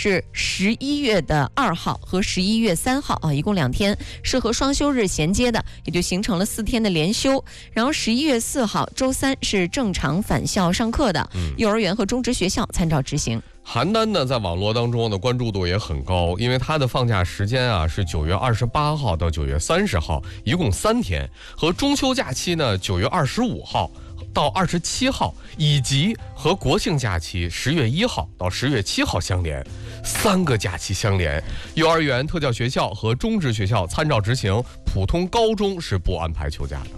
是11月2号和11月3号啊，一共2天，是和双休日衔接的，也就形成了4天的连休。然后11月4号周3是正常返校上课的，幼儿园和中职学校参照执行。 邯郸呢，在网络当中的关注度也很高，因为它的放假时间啊是9月28号到9月30号，一共3天，和中秋假期呢9月25号到27号，以及和国庆假期10月1号到10月7号相连，3个假期相连。幼儿园、特教学校和中职学校参照执行，普通高中是不安排休假的。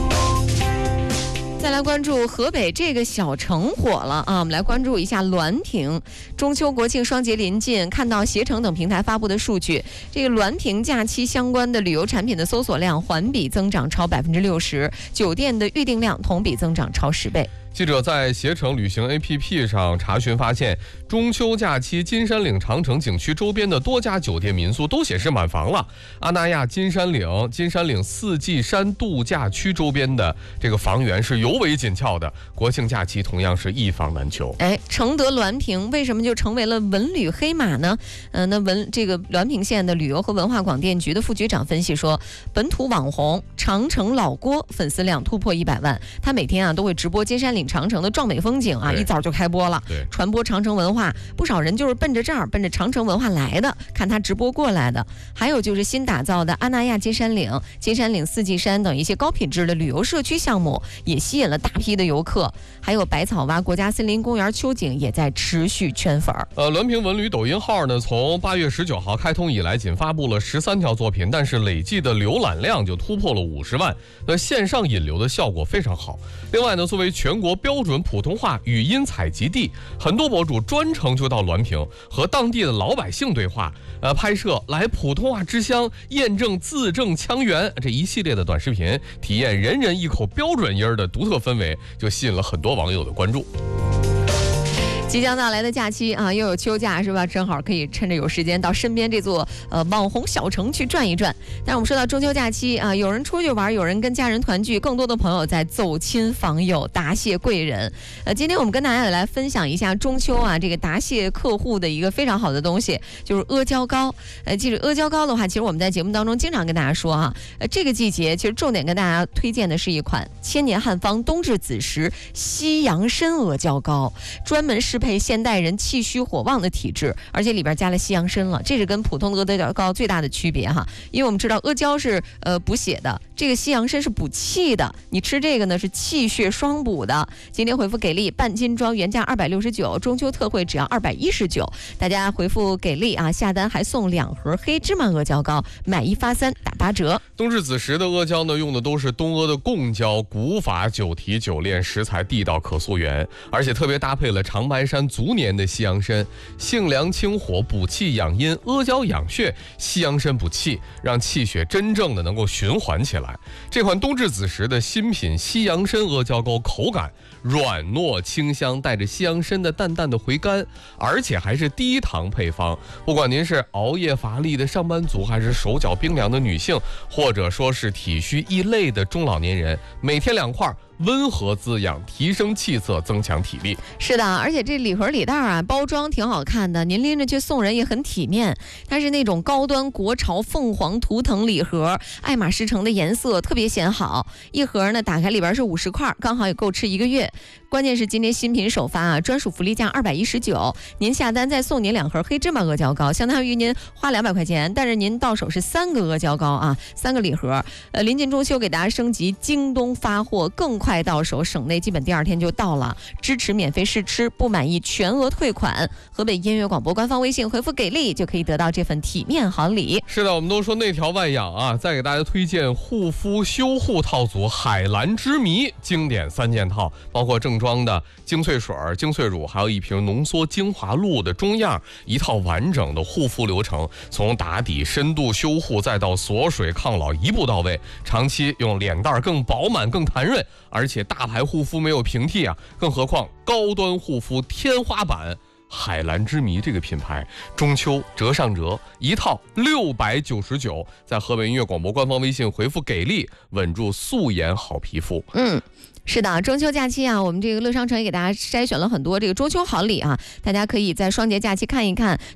再来关注河北这个小城火了啊！我们来关注一下滦平。中秋国庆双节临近，看到携程等平台发布的数据，这个滦平假期相关的旅游产品的搜索量环比增长超60%，酒店的预订量同比增长超10倍。 记者在携程旅行 APP 上查询发现，中秋假期金山岭长城景区周边的多家酒店民宿都显示满房了。阿那亚金山岭四季山度假区周边的这个房源是尤为紧俏的，国庆假期同样是一房难求。 承德滦平为什么就成为了文旅黑马呢？这个滦平县的旅游和文化广电局的副局长分析说，本土网红长城老郭粉丝量突破100万，他每天都会直播金山岭长城的壮美风景啊，一早就开播了，传播长城文化，不少人就是奔着长城文化来的，看他直播过来的。还有就是新打造的阿那亚金山岭四季山等一些高品质的旅游社区项目，也吸引了大批的游客。还有百草洼国家森林公园秋景也在持续圈粉。 滦平文旅抖音号呢，从8月19号开通以来，仅发布了13条作品，但是累计的浏览量就突破了50万，线上引流的效果非常好。另外呢，作为全国标准普通话语音采集地，很多博主专程就到滦平和当地的老百姓对话，拍摄来普通话之乡验证字正腔圆这一系列的短视频，体验人人一口标准音的独特氛围，就吸引了很多网友的关注。 即将到来的假期啊，又有秋假是吧？正好可以趁着有时间到身边这座网红小城去转一转。但是我们说到中秋假期啊，有人出去玩，有人跟家人团聚，更多的朋友在走亲访友，答谢贵人。今天我们跟大家也来分享一下中秋啊这个答谢客户的一个非常好的东西，就是阿胶糕。记着阿胶糕的话，其实我们在节目当中经常跟大家说哈，这个季节其实重点跟大家推荐的是一款千年汉方冬至子时西洋参阿胶糕，专门适配现代人气虚火旺的体质，而且里边加了西洋参了，这是跟普通的阿胶糕最大的区别哈。因为我们知道阿胶是补血的，这个西洋参是补气的，你吃这个呢是气血双补的。今天回复给力半斤装原价269，中秋特惠只要219，大家回复给力啊，下单还送2盒黑芝麻阿胶糕，买1发3打8折。 冬至子时的阿胶呢，用的都是东阿的贡胶，古法9提9炼，食材地道可溯源，而且特别搭配了长白山足年的西洋参，性凉清火，补气养阴，阿胶养血，西洋参补气，让气血真正的能够循环起来。这款冬至子时的新品西洋参阿胶糕，口感软糯清香，带着西洋参的淡淡的回甘，而且还是低糖配方。不管您是熬夜乏力的上班族，还是手脚冰凉的女性，或者说是体虚易累的中老年人，每天2块，温和滋养，提升气色，增强体力。 是的，而且这礼盒礼袋啊，包装挺好看的，您拎着去送人也很体面。它是那种高端国潮凤凰图腾礼盒，爱马仕橙的颜色特别显好。一盒呢，打开里边是50块，刚好也够吃1个月。关键是今天新品首发啊，专属福利价219，您下单再送您2盒黑芝麻阿胶糕，相当于您花200块钱，但是您到手是3个阿胶糕啊，3个礼盒。临近中秋给大家升级京东发货，更快到手，省内基本第2天就到了，支持免费试吃，不满意全额退款。河北音乐广播官方微信回复给力就可以得到这份体面好礼。 是的，我们都说内调外养啊，再给大家推荐护肤修护套组海蓝之谜经典3件套，包括正装的精粹水、精粹乳，还有一瓶浓缩精华露的中样，一套完整的护肤流程，从打底深度修护再到锁水抗老，一步到位，长期用脸蛋更饱满更弹润，而且大牌护肤没有平替啊，更何况高端护肤天花板海蓝之谜这个品牌，中秋折上折，一套699，在河北音乐广播官方微信回复给力，稳住素颜好皮肤。 是的，中秋假期啊，我们这个乐商城也给大家筛选了很多这个中秋好礼啊，大家可以在双节假期看一看。